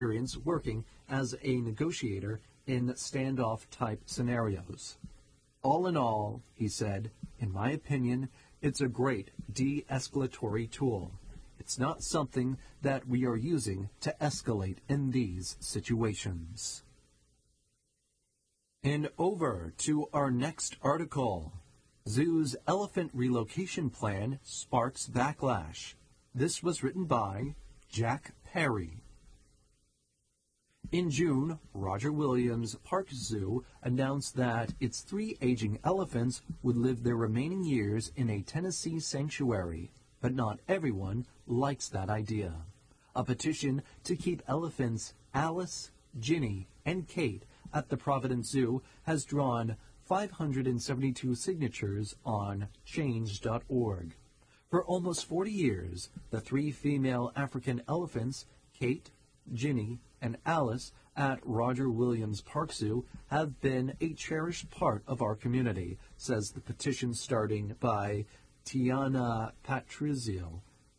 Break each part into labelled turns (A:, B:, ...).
A: experience working as a negotiator in standoff-type scenarios. All in all, he said, in my opinion, it's a great de-escalatory tool. It's not something that we are using to escalate in these situations. And over to our next article. Zoo's elephant relocation plan sparks backlash. This was written by Jack Perry. In June, Roger Williams Park Zoo announced that its 3 aging elephants would live their remaining years in a Tennessee sanctuary, but not everyone likes that idea. A petition to keep elephants Alice, Ginny, and Kate at the Providence Zoo has drawn 572 signatures on change.org. For almost 40 years, the 3 female African elephants, Kate, Ginny, and Alice at Roger Williams Park Zoo have been a cherished part of our community, says the petition starting by Tiana Patrizio.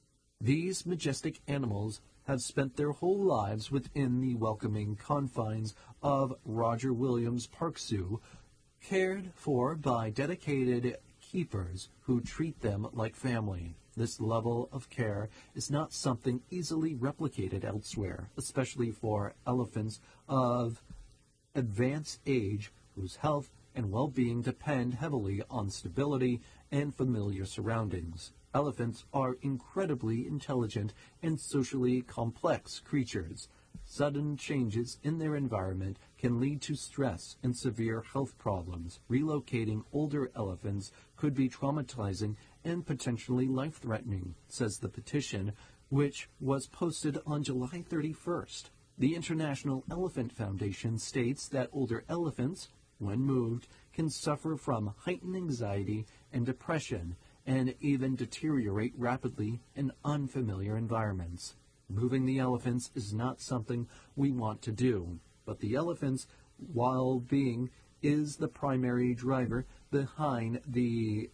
A: These majestic animals have spent their whole lives within the welcoming confines of Roger Williams Park Zoo, cared for by dedicated keepers who treat them like family. This level of care is not something easily replicated elsewhere, especially for elephants of advanced age whose health and well-being depend heavily on stability and familiar surroundings. Elephants are incredibly intelligent and socially complex creatures. Sudden changes in their environment can lead to stress and severe health problems. Relocating older elephants could be traumatizing and potentially life-threatening, says the petition, which was posted on July 31st. The International Elephant Foundation states that older elephants, when moved, can suffer from heightened anxiety and depression and even deteriorate rapidly in unfamiliar environments. Moving the elephants is not something we want to do, but the elephants' well-being is the primary driver behind the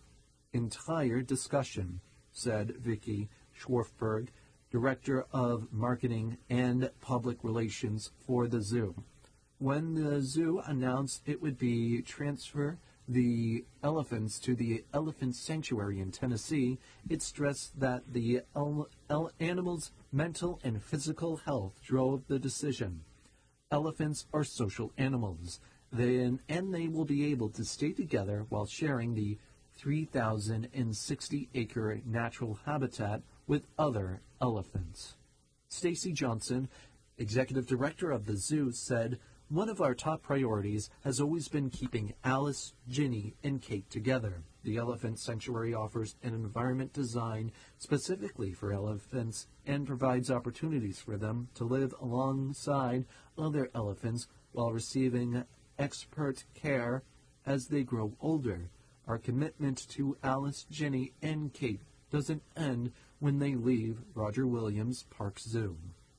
A: entire discussion, said Vicky Schwarfberg, Director of Marketing and Public Relations for the zoo. When the zoo announced it would be transfer the elephants to the Elephant Sanctuary in Tennessee, it stressed that the animals' mental and physical health drove the decision. Elephants are social animals, and they will be able to stay together while sharing the 3,060-acre natural habitat with other elephants. Stacy Johnson, executive director of the zoo, said, "One of our top priorities has always been keeping Alice, Ginny, and Kate together. The Elephant Sanctuary offers an environment designed specifically for elephants and provides opportunities for them to live alongside other elephants while receiving expert care as they grow older. Our commitment to Alice, Ginny, and Kate doesn't end when they leave Roger Williams Park Zoo."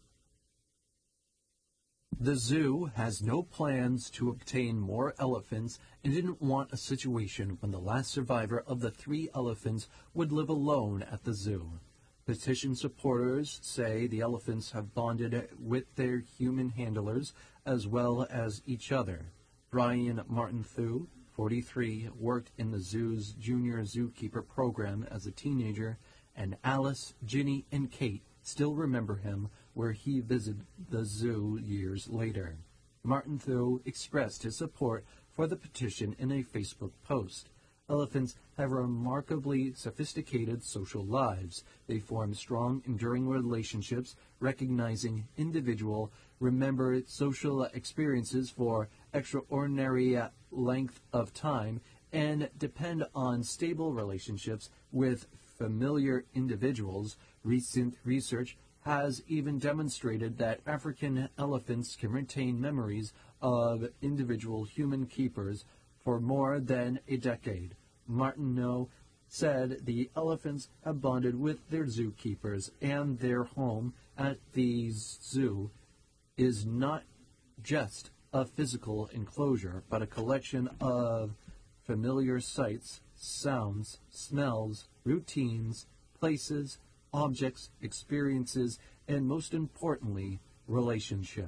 A: The zoo has no plans to obtain more elephants and didn't want a situation when the last survivor of the 3 elephants would live alone at the zoo. Petition supporters say the elephants have bonded with their human handlers as well as each other. Brian Martin-Thew, 43, worked in the zoo's junior zookeeper program as a teenager, and Alice, Ginny, and Kate still remember him where he visited the zoo years later. Martin-Thew expressed his support for the petition in a Facebook post. Elephants have remarkably sophisticated social lives. They form strong, enduring relationships, recognizing individual, remember social experiences for extraordinary length of time, and depend on stable relationships with familiar individuals. Recent research has even demonstrated that African elephants can retain memories of individual human keepers for more than a decade. Martineau said the elephants have bonded with their zookeepers, and their home at the zoo is not just a physical enclosure, but a collection of familiar sights, sounds, smells, routines, places, objects, experiences, and most importantly, relationship.